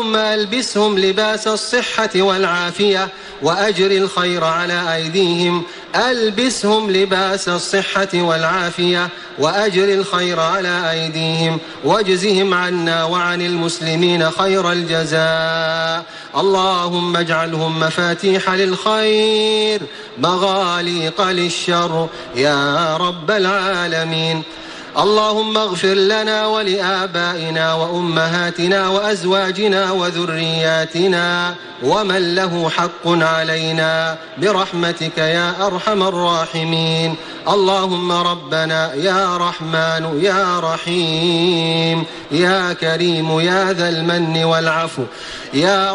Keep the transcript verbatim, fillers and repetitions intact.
اللهم ألبسهم لباس الصحة والعافية وأجر الخير على أيديهم ألبسهم لباس الصحة والعافية وأجر الخير على أيديهم واجزهم عنا وعن المسلمين خير الجزاء. اللهم اجعلهم مفاتيح للخير مغاليق للشر يا رب العالمين. اللهم اغفر لنا ولآبائنا وأمهاتنا وأزواجنا وذرياتنا ومن له حق علينا برحمتك يا أرحم الراحمين. اللهم ربنا يا رحمن يا رحيم يا كريم يا ذا المن والعفو يا